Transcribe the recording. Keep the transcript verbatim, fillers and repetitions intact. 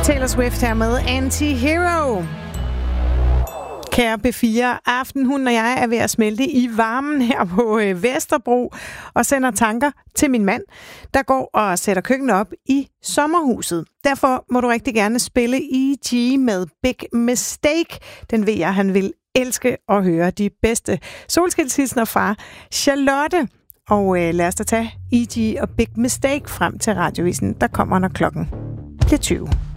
Taylor Swift her med Anti-Hero. Kære B fire, Aftenhunden og jeg er ved at smelte i varmen her på Vesterbro og sender tanker til min mand, der går og sætter køkkenet op i sommerhuset. Derfor må du rigtig gerne spille E G med Big Mistake. Den ved jeg, han vil elske at høre de bedste solskilshilsner fra Charlotte. Og øh, lad os da tage E G og Big Mistake frem til radiovisen, der kommer, når klokken bliver tyve.